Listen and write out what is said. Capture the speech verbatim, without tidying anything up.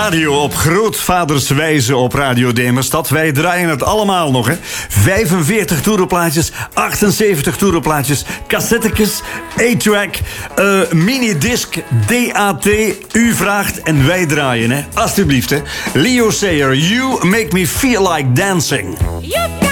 Radio op grootvaderswijze op Radio Demerstad. Wij draaien het allemaal nog, hè. vijfenveertig toerenplaatjes, achtenzeventig toerenplaatjes, cassettekes, A-track, uh, minidisc, D A T. U vraagt en wij draaien, hè. Alsjeblieft, hè. Leo Sayer, You Make Me Feel Like Dancing. You